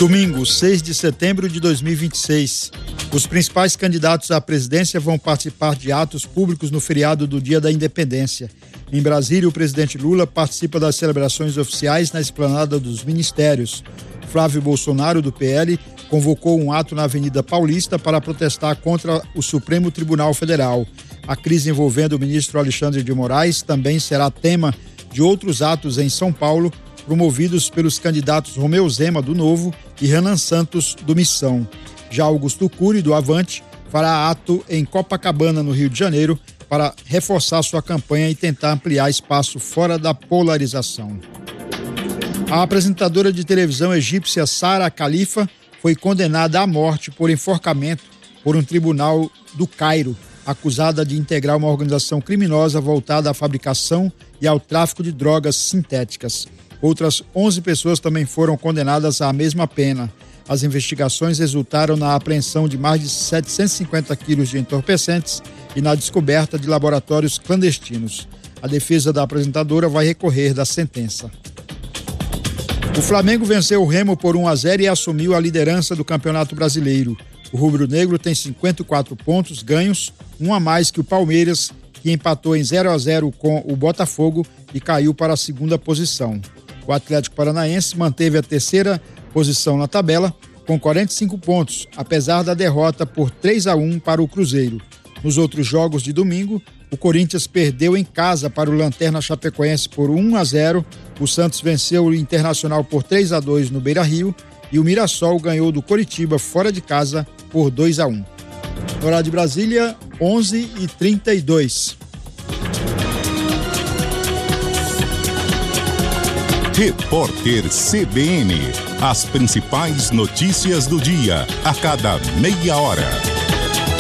Domingo, 6 de setembro de 2026. Os principais candidatos à presidência vão participar de atos públicos no feriado do Dia da Independência. Em Brasília, o presidente Lula participa das celebrações oficiais na esplanada dos ministérios. Flávio Bolsonaro, do PL, convocou um ato na Avenida Paulista para protestar contra o Supremo Tribunal Federal. A crise envolvendo o ministro Alexandre de Moraes também será tema de outros atos em São Paulo, promovidos pelos candidatos Romeu Zema, do Novo, e Renan Santos, do Missão. Já Augusto Cury, do Avante, fará ato em Copacabana, no Rio de Janeiro, para reforçar sua campanha e tentar ampliar espaço fora da polarização. A apresentadora de televisão egípcia Sara Khalifa foi condenada à morte por enforcamento por um tribunal do Cairo, acusada de integrar uma organização criminosa voltada à fabricação e ao tráfico de drogas sintéticas. Outras 11 pessoas também foram condenadas à mesma pena. As investigações resultaram na apreensão de mais de 750 quilos de entorpecentes e na descoberta de laboratórios clandestinos. A defesa da apresentadora vai recorrer da sentença. O Flamengo venceu o Remo por 1-0 e assumiu a liderança do Campeonato Brasileiro. O rubro-negro tem 54 pontos ganhos, um a mais que o Palmeiras, que empatou em 0-0 com o Botafogo e caiu para a segunda posição. O Atlético Paranaense manteve a terceira posição na tabela, com 45 pontos, apesar da derrota por 3-1 para o Cruzeiro. Nos outros jogos de domingo, o Corinthians perdeu em casa para o Lanterna Chapecoense por 1-0, o Santos venceu o Internacional por 3-2 no Beira-Rio e o Mirassol ganhou do Coritiba fora de casa por 2-1. No horário de Brasília, 11h32. Repórter CBN. As principais notícias do dia, a cada meia hora.